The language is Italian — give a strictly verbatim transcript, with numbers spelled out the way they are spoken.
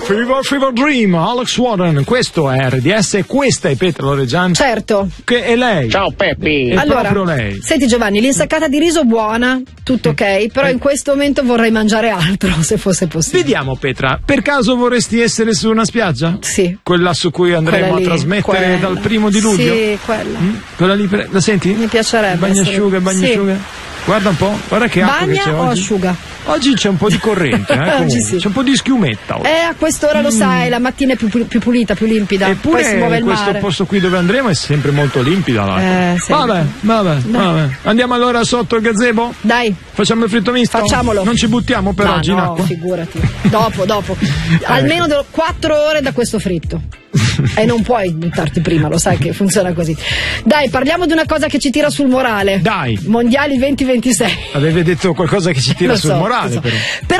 Fever, Fever Dream, Alex Warren, questo è R D S e questa è Petra Loregian. Certo. Che è lei. Ciao Peppi. È allora, proprio lei. Senti Giovanni, l'insaccata di riso buona, tutto ok, però in questo momento vorrei mangiare altro, se fosse possibile. Vediamo Petra, per caso vorresti essere su una spiaggia? Sì. Quella su cui andremo Quella lì, a trasmettere quella. dal primo di luglio? Sì, quella. Mm? Quella lì, pre- la senti? Mi piacerebbe. Bagnasciuga, bagnasciuga. Sì. Guarda un po', guarda che acqua Bagna che c'è o oggi. asciuga? Oggi c'è un po' di corrente, eh, comunque. sì. C'è un po' di schiumetta oggi. Eh, a quest'ora lo sai, la mattina è più, più pulita, più limpida. Eppure poi si muove il questo mare. posto qui dove andremo è sempre molto limpida l'acqua. Eh, sempre. vabbè, vabbè, vabbè. Andiamo allora sotto il gazebo? Dai. Facciamo il fritto misto? Facciamolo. Non ci buttiamo per no, oggi no, in acqua? figurati. Dopo, dopo. Almeno de- quattro ore da questo fritto. E non puoi buttarti prima, lo sai che funziona così. Dai, parliamo di una cosa che ci tira sul morale. Dai. Mondiali venti ventisei. Avevi detto qualcosa che ci tira Lo sul so, morale, lo so. però. Però